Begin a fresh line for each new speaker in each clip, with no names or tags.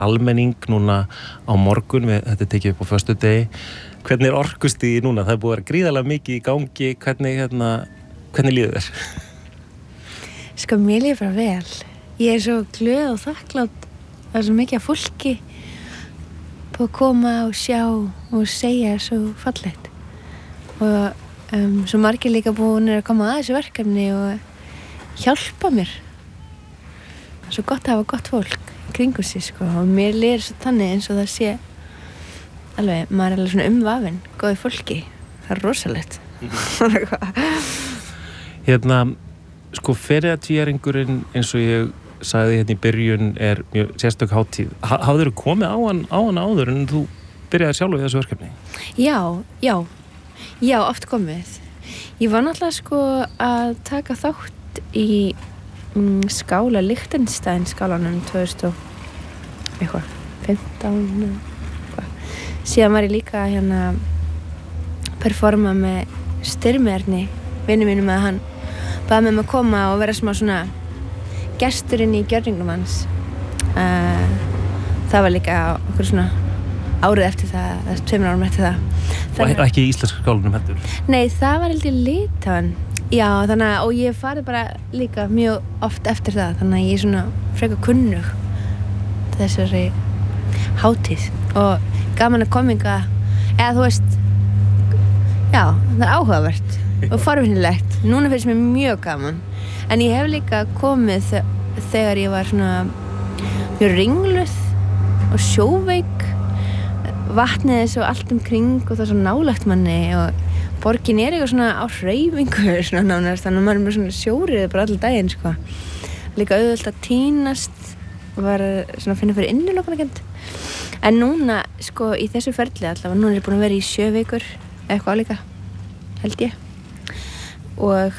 almenning núna á morgun, þetta tekið upp á föstudegi. Hvernig orkustigið núna? Það búið að vera gríðarlega mikið í gangi, hvernig líður þér?
Sko, mér líður bara vel. Ég svo glöð og þakklátt að svo mikið af fólki búið að koma og sjá og segja svo fallegt. Og svo margir líka búinir að koma að þessu verkefni og hjálpa mér. Svo gott að hafa gott fólk kringum sig, sko, og mér líður svo þannig eins og það sé alveg, maður alveg svona umvafinn góði fólki, það rosalegt.
Sko, feriðatvíæringurinn eins og ég sagði í byrjun mjög sérstök hátíð. Hafðirðu komið á hann áður en þú byrjaði sjálf í þessu verkefni? Já, oft komið. Ég var náttúrulega sko að taka þátt í skála Liechtenstein skálanum 2015 síðan var ég líka performa með Styrmi vinur mínum að hann baði mig að koma og vera smá svona gesturinn í gjörningnum hans. Það var líka okkur svona árið eftir það, 2 árum eftir það. Og ekki í íslenska skálanum heldur? Nei,
það var held í Litáen. Já, þannig að, og ég farið bara líka mjög oft eftir það, þannig að ég er svona frekar kunnug þessari hátíð og gaman að koma eða þú veist, já, það er áhugavert og forvinnilegt. Núna finnst mér mjög gaman, en ég hef líka komið þegar ég var svona mjög ringluð og sjóveik, vatnið er svo allt kring og það er svo nálægt manni og borgin er eitthvað svona á hreyfingu svona nánast, þannig að maður er með svona sjórið bara allir daginn, sko. Líka auðvelt að tínast og var svona að finna fyrir innilokunarkennd. En núna, sko, í þessu ferli allavega, núna er ég búin að vera í 7 vikur, eitthvað álíka, held ég. Og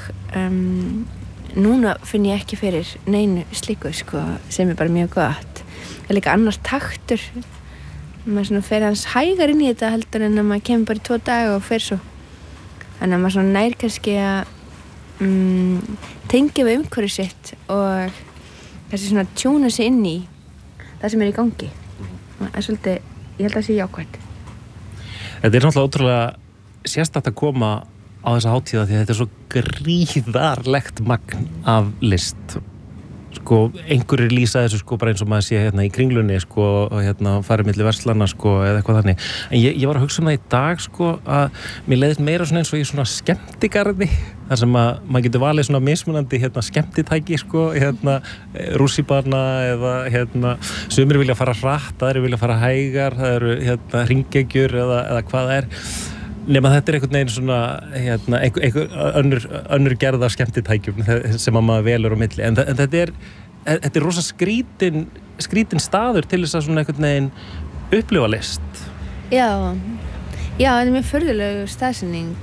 núna finn ég ekki fyrir neinu slíku, sko, sem er bara mjög gott. Það er líka annar taktur. Maður svona fer hans hægar inn í þetta heldur en að maður kemur bara í 2 daga og fer svo. Þannig að maður svona nær kannski að tengja við umhverfið sitt og kannski svona tjúna sig inn í það sem er í gangi. Það er svolítið, ég held að það sé jákvætt.
Þetta er náttúrulega ótrúlega sérstakt að koma á þessa hátíða því að þetta er svo gríðarlegt magn af list. Sko, einhverjir lýsa þessu sko bara eins og maður sé í Kringlunni sko og farið milli verslana sko eða eitthvað þannig. En ég var að hugsa það í dag sko að mér leiðist meira svona eins og í svona skemmtigarði þar sem að maður getur valið svona mismunandi skemmtitæki sko rússíbana eða sumir vilja fara hratt, aðrir vilja fara hægar, það eru hringekjur eða hvað það er. Nema þetta er einhvern veginn svona einhver önnur gerð af skemmtitækjum sem að maður velur á milli. En þetta er rosa skrítin staður til þess að svona einhvern veginn upplifa list.
Já, þetta er mjög furðuleg staðsetning.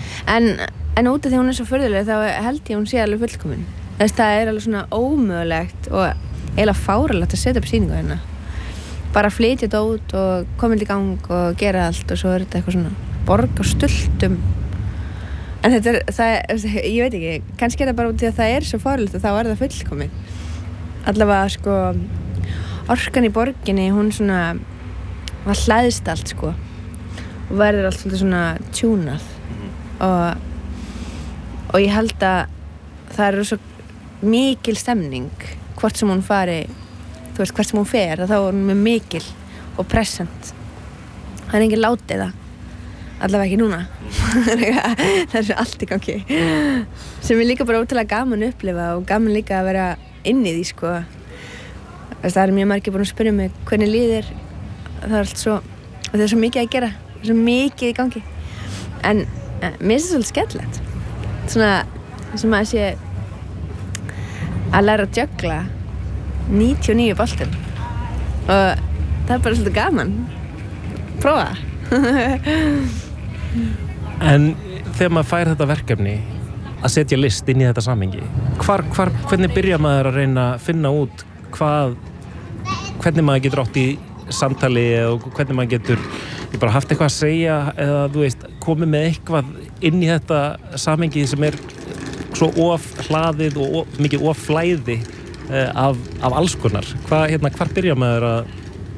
En út af því hún er svo furðuleg þá held ég hún sé alveg fullkomin. Það er alveg svona ómögulegt og eiginlega fáralegt að setja upp sýningu hérna. Bara flytja þetta út og koma í gang og gera allt og svo er þetta eitthvað svona borg á stultum. En ég veit ekki, kannski er það bara út í að það er svo farlegt og þá er það fullkomið. Allavega, sko, orkan í borginni, hún svona, það hlæðist allt, sko. Og verður allt svolítið svona tjúnað. Og ég held að það er svo mikil stemning, hvort sem hún fari, þú veist, hvert sem hún fer, þá er hún mjög mikil og pressant. Það er engin látið það. Allavega ekki núna. Það er svo allt í gangi. Sem er líka bara ótrúlega gaman að upplifa og gaman líka að vera inn í því, sko. Það er mjög margir búin að spyrja mig hvernig líður. Það er allt svo, það er svo mikið að gera. Það er svo mikið í gangi. En mér finnst það svolítið skemmtilegt. Svona sem að sé að læra að jöggla 99 boltum. Og það er bara svolítið gaman. Prófa.
En þegar maður fær þetta verkefni að setja list inn í þetta samhengi, hvernig byrja maður að reyna að finna út hvernig maður getur átt í samtali og hvernig maður getur bara haft eitthvað að segja eða þú veist, komið með eitthvað inn í þetta samhengi sem er svo hlaðið og mikið flæði af alls konar. Hvar byrja maður að